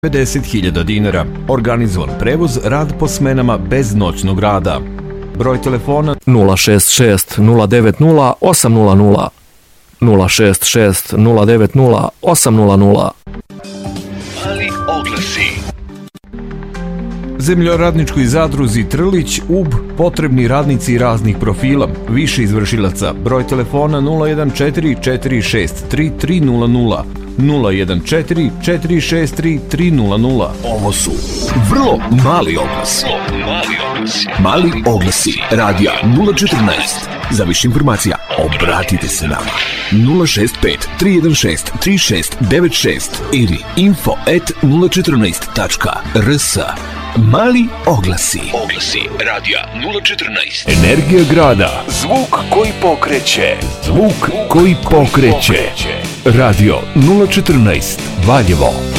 50.000 dinara. Organizovan prevoz, rad po smenama bez noćnog rada. Broj telefona 066 090 800 066 090 800. Mali oglasi. Zemljoradničkoj zadruzi Trlić, UB, potrebni radnici raznih profila, više izvršilaca. Broj telefona 014 463 300 014 463 300. Ovo su vrlo mali oglasi. Mali oglasi. Radija 014. Za više informacija obratite se nama. 065 316 3696 ili info@014.rs. Mali oglasi. Oglasi. Radija 014. Energija grada. Zvuk koji pokreće. Zvuk koji pokreće. Radio 014 Valjevo.